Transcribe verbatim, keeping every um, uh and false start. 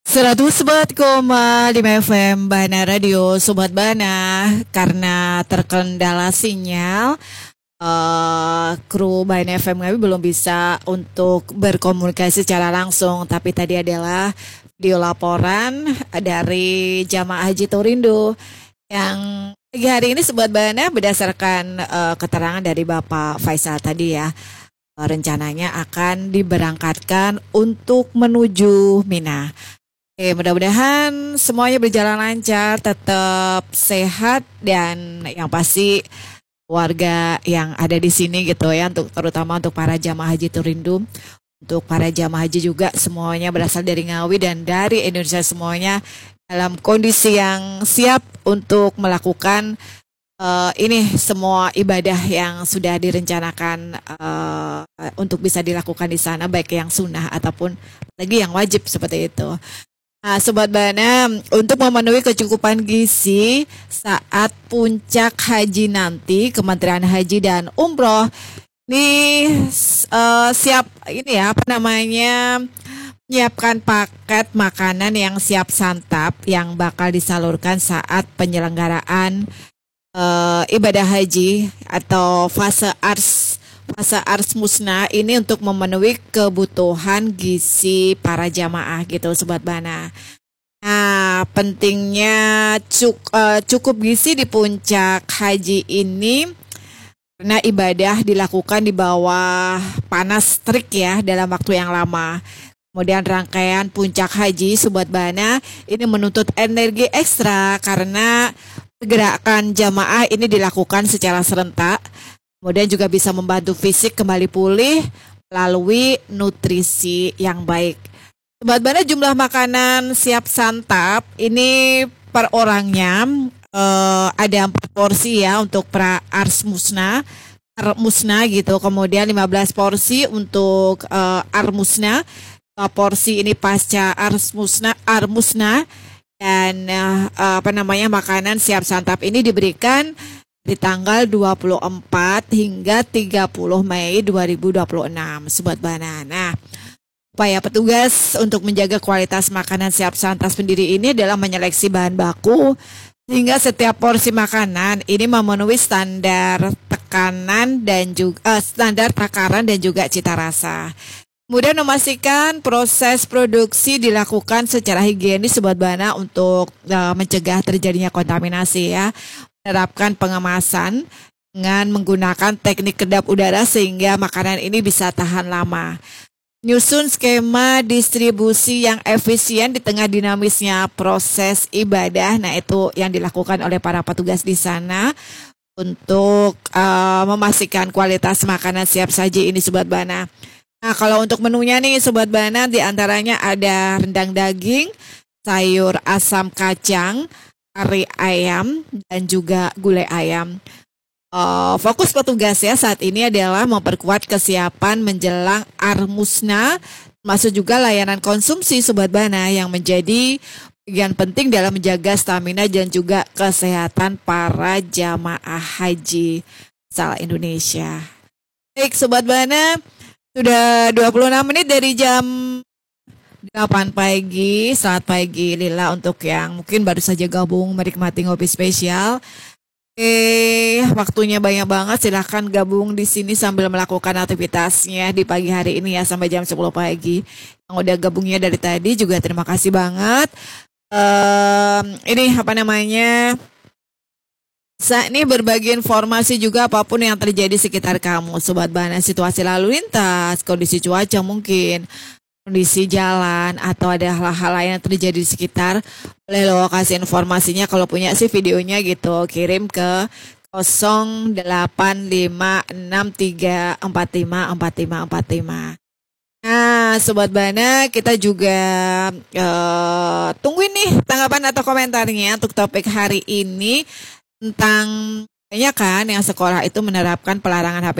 seratus empat koma lima F M Bana Radio, Sobat Bana. Karena terkendala sinyal, uh, kru Bana F M kami belum bisa untuk berkomunikasi secara langsung. Tapi tadi adalah video laporan dari jamaah Haji Torindo yang pagi hari ini, Sobat Bana, berdasarkan uh, keterangan dari Bapak Faisal tadi ya, uh, rencananya akan diberangkatkan untuk menuju Mina. Oke, mudah-mudahan semuanya berjalan lancar, tetap sehat, dan yang pasti warga yang ada di sini gitu ya, untuk terutama untuk para jamaah haji Torindo, untuk para jamaah haji juga semuanya berasal dari Ngawi dan dari Indonesia semuanya dalam kondisi yang siap untuk melakukan uh, ini semua ibadah yang sudah direncanakan uh, untuk bisa dilakukan di sana, baik yang sunnah ataupun lagi yang wajib seperti itu. Nah, Sobat Bana, untuk memenuhi kecukupan gizi saat puncak haji nanti, Kementerian Haji dan Umroh ini uh, siap ini ya, apa namanya, menyiapkan paket makanan yang siap santap yang bakal disalurkan saat penyelenggaraan uh, ibadah haji atau fase ars Fase ars musnah ini untuk memenuhi kebutuhan gizi para jamaah gitu, Sobat Bana. Nah, pentingnya cuk, uh, cukup gizi di puncak haji ini karena ibadah dilakukan di bawah panas terik ya dalam waktu yang lama. Kemudian rangkaian puncak haji, Sobat Bana, ini menuntut energi ekstra karena gerakan jamaah ini dilakukan secara serentak. Kemudian juga bisa membantu fisik kembali pulih melalui nutrisi yang baik. Sobat Bana, jumlah makanan siap santap ini per orangnya eh, ada empat porsi ya untuk pra ars musnah, ar musnah gitu. Kemudian lima belas porsi untuk eh, ar musnah, lima porsi ini pasca ars musnah, ar musnah, dan eh, apa namanya, makanan siap santap ini diberikan di tanggal dua puluh empat hingga tiga puluh Mei dua ribu dua puluh enam, Sobat Bana. Nah, upaya petugas untuk menjaga kualitas makanan siap santap sendiri ini adalah menyeleksi bahan baku sehingga setiap porsi makanan ini memenuhi standar tekanan dan juga eh, standar takaran dan juga cita rasa. Kemudian memastikan proses produksi dilakukan secara higienis, Sobat Bana, untuk uh, mencegah terjadinya kontaminasi ya. Menerapkan pengemasan dengan menggunakan teknik kedap udara sehingga makanan ini bisa tahan lama. Nyusun skema distribusi yang efisien di tengah dinamisnya proses ibadah. Nah, itu yang dilakukan oleh para petugas di sana untuk uh, memastikan kualitas makanan siap saji ini, Sobat Bana. Nah, kalau untuk menunya nih, Sobat Bana, diantaranya ada rendang daging, sayur asam kacang, kari ayam, dan juga gulai ayam. Uh, fokus petugas ya saat ini adalah memperkuat kesiapan menjelang ar musnah, masuk juga layanan konsumsi, Sobat Bana, yang menjadi bagian penting dalam menjaga stamina dan juga kesehatan para jamaah haji asal Indonesia. Baik, Sobat Bana, sudah dua puluh enam menit dari jam delapan pagi. Selamat pagi Lila untuk yang mungkin baru saja gabung menikmati ngopi spesial. Eh, waktunya banyak banget, silahkan gabung di sini sambil melakukan aktivitasnya di pagi hari ini ya sampai jam sepuluh pagi. Yang udah gabungnya dari tadi juga terima kasih banget. Um, ini apa namanya? Saat ini berbagi informasi juga apapun yang terjadi sekitar kamu, Sobat Bana, situasi lalu lintas, kondisi cuaca mungkin, kondisi jalan, atau ada hal-hal lain yang terjadi di sekitar, boleh lo kasih informasinya. Kalau punya sih videonya gitu, kirim ke nol delapan lima enam tiga empat lima empat lima empat lima. Nah, Sobat Bana, kita juga uh, tungguin nih tanggapan atau komentarnya untuk topik hari ini tentang banyak kan yang sekolah itu menerapkan pelarangan H P